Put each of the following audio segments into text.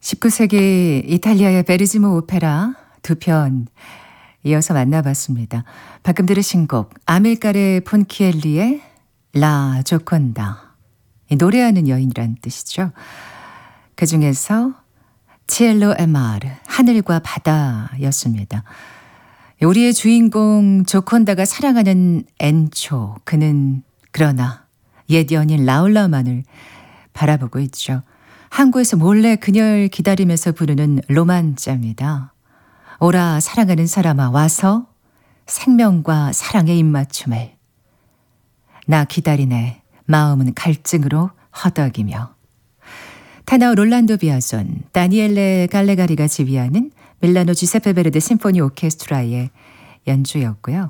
19세기 이탈리아의 베르지모 오페라 두 편 이어서 만나봤습니다. 방금 들으신 곡 아밀카레 폰키엘리의 라 조콘다. 노래하는 여인이란 뜻이죠. 그중에서 치엘로 에 마르 하늘과 바다였습니다. 우리의 주인공 조콘다가 사랑하는 엔초, 그는 그러나 옛 연인 라울라만을 바라보고 있죠. 항구에서 몰래 그녀를 기다리면서 부르는 로만짜입니다. 오라 사랑하는 사람아 와서 생명과 사랑의 입맞춤을. 나 기다리네 마음은 갈증으로 허덕이며. 테너 롤란도 비아존, 다니엘레 갈레가리가 지휘하는 밀라노 주세페 베르데 심포니 오케스트라의 연주였고요.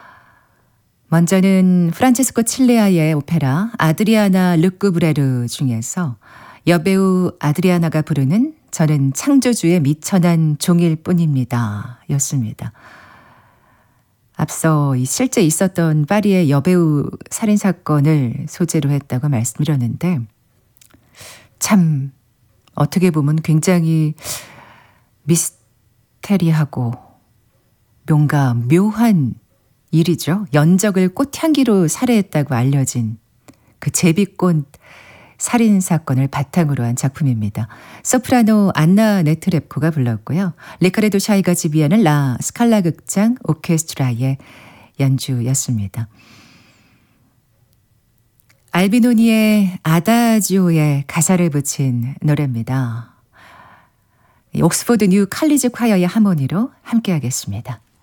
먼저는 프란체스코 칠레아의 오페라 아드리아나 르꾸브레르 중에서 여배우 아드리아나가 부르는 저는 창조주의 미천한 종일 뿐입니다 였습니다. 앞서 실제 있었던 파리의 여배우 살인사건을 소재로 했다고 말씀드렸는데 참 어떻게 보면 굉장히 미스테리하고 뭔가 묘한 일이죠. 연적을 꽃향기로 살해했다고 알려진 그 제비꽃 살인사건을 바탕으로 한 작품입니다. 소프라노 안나 네트랩코가 불렀고요. 리카르도 샤이가 지휘하는 라 스칼라 극장 오케스트라의 연주였습니다. 알비노니의 아다지오에 가사를 붙인 노래입니다. 옥스포드 뉴 칼리지 콰이어의 하모니로 함께하겠습니다.